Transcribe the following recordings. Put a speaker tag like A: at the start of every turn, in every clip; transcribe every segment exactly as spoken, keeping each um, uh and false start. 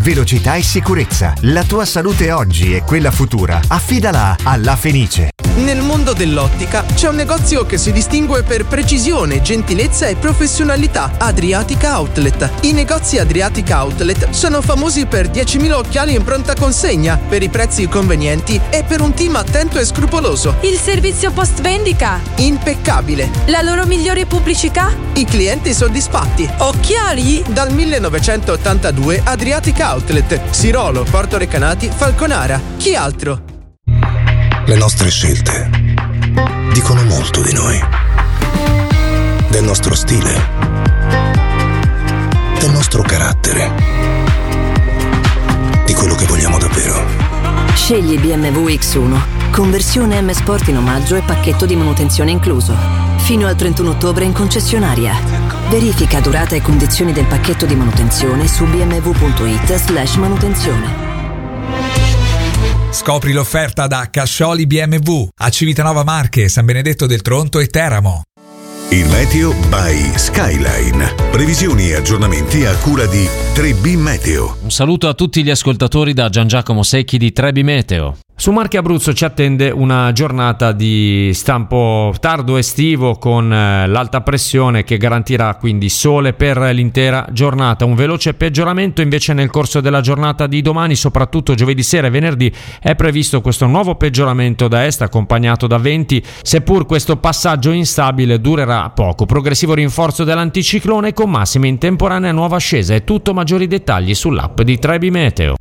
A: velocità e sicurezza. La tua salute oggi e quella futura, affidala alla Fenice.
B: Nel mondo dell'ottica c'è un negozio che si distingue per precisione, gentilezza e professionalità: Adriatica Outlet. I negozi Adriatica Outlet sono famosi per diecimila occhiali in pronta consegna, per i prezzi convenienti e per un team attento e scrupoloso.
C: Il servizio post vendita
B: impeccabile.
C: La loro migliore pubblicità?
B: I clienti soddisfatti.
C: Occhiali?
B: Dal millenovecentottantadue Adriatica Outlet, Sirolo, Porto Recanati, Falconara. Chi altro?
D: Le nostre scelte dicono molto di noi, del nostro stile, del nostro carattere, di quello che vogliamo davvero.
E: Scegli B M W X uno, conversione M Sport in omaggio e pacchetto di manutenzione incluso. Fino al trentuno ottobre in concessionaria. Verifica durata e condizioni del pacchetto di manutenzione su bmw.it slash manutenzione.
F: Scopri l'offerta da Cascioli B M W a Civitanova Marche, San Benedetto del Tronto e Teramo.
G: Il meteo by Skyline. Previsioni e aggiornamenti a cura di tre B Meteo.
H: Un saluto a tutti gli ascoltatori da Gian Giacomo Secchi di tre B Meteo. Su Marche Abruzzo ci attende una giornata di stampo tardo estivo con l'alta pressione che garantirà quindi sole per l'intera giornata. Un veloce peggioramento invece nel corso della giornata di domani, soprattutto giovedì sera e venerdì è previsto questo nuovo peggioramento da est accompagnato da venti, seppur questo passaggio instabile durerà poco. Progressivo rinforzo dell'anticiclone con massime in temporanea nuova ascesa. È tutto, maggiori dettagli sull'app di tre B Meteo.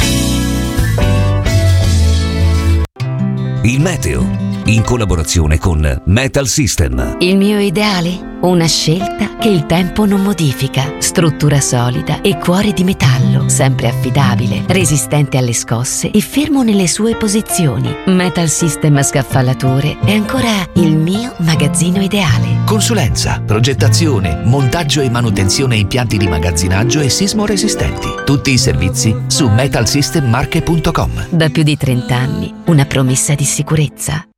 I: Il meteo, in collaborazione con Metal System.
J: Il mio ideale? Una scelta che il tempo non modifica. Struttura solida e cuore di metallo, sempre affidabile, resistente alle scosse e fermo nelle sue posizioni. Metal System Scaffalature è ancora il mio magazzino ideale.
K: Consulenza, progettazione, montaggio e manutenzione impianti di magazzinaggio e sismo resistenti. Tutti i servizi su metal system marche punto com.
J: Da più di trenta anni, una promessa di sicurezza.